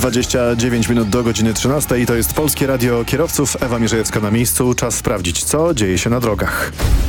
29 minut do godziny 13 i to jest Polskie Radio Kierowców. Ewa Mierzejewska na miejscu. Czas sprawdzić, co dzieje się na drogach.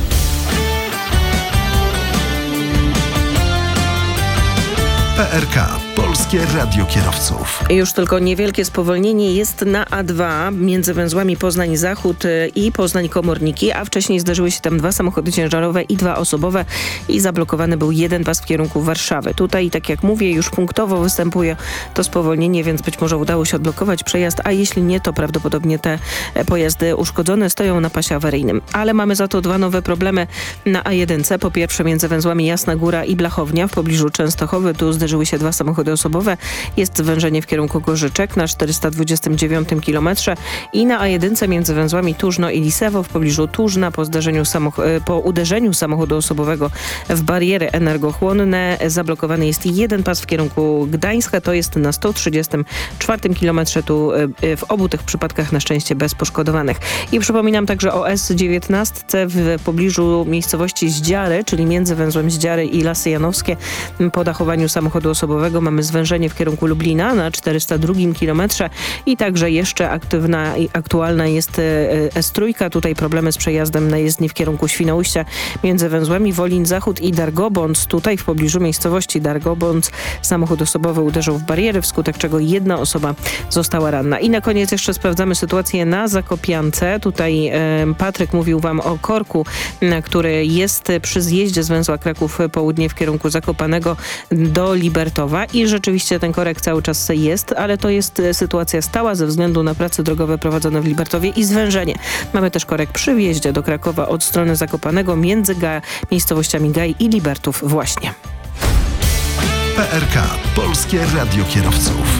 PRK. Polskie Radio Kierowców. Już tylko niewielkie spowolnienie jest na A2 między węzłami Poznań Zachód i Poznań Komorniki, a wcześniej zdarzyły się tam 2 samochody ciężarowe i 2 osobowe i zablokowany był jeden pas w kierunku Warszawy. Tutaj, tak jak mówię, już punktowo występuje to spowolnienie, więc być może udało się odblokować przejazd, a jeśli nie, to prawdopodobnie te pojazdy uszkodzone stoją na pasie awaryjnym. Ale mamy za to 2 nowe problemy na A1. Po pierwsze między węzłami Jasna Góra i Blachownia w pobliżu Częstochowy. Tu zdarzyły się 2 samochody osobowe. Jest zwężenie w kierunku Gorzyczek na 429 km i na A1 między węzłami Tużno i Lisewo w pobliżu Tużna po uderzeniu samochodu osobowego w bariery energochłonne zablokowany jest jeden pas w kierunku Gdańska. To jest na 134 km. Tu w obu tych przypadkach na szczęście bez poszkodowanych. I przypominam także o S19 w pobliżu miejscowości Zdziary, czyli między węzłem Zdziary i Lasy Janowskie. Po dachowaniu samochodu osobowego mamy zwężenie w kierunku Lublina na 402 km i także jeszcze aktualna jest S3. Tutaj problemy z przejazdem na jezdni w kierunku Świnoujścia między węzłami Wolin Zachód i Dargobądź. Tutaj w pobliżu miejscowości Dargobądź samochód osobowy uderzył w bariery, wskutek czego jedna osoba została ranna. I na koniec jeszcze sprawdzamy sytuację na Zakopiance. Tutaj Patryk mówił wam o korku, który jest przy zjeździe z węzła Kraków Południe w kierunku Zakopanego do Libertowa i rzeczywiście ten korek cały czas jest, ale to jest sytuacja stała ze względu na prace drogowe prowadzone w Libertowie i zwężenie. Mamy też korek przy wjeździe do Krakowa od strony Zakopanego między miejscowościami Gaj i Libertów właśnie. PRK. Polskie Radio Kierowców.